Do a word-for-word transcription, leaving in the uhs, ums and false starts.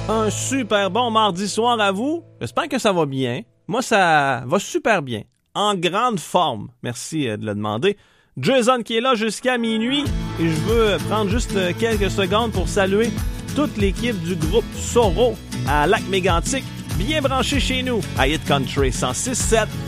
Un super bon mardi soir à vous. J'espère que ça va bien. Moi, ça va super bien. En grande forme. Merci de le demander. Jason qui est là jusqu'à minuit. Et je veux prendre juste quelques secondes pour saluer toute l'équipe du groupe Soro à Lac-Mégantic. Bien branché chez nous à Hit Country cent six sept.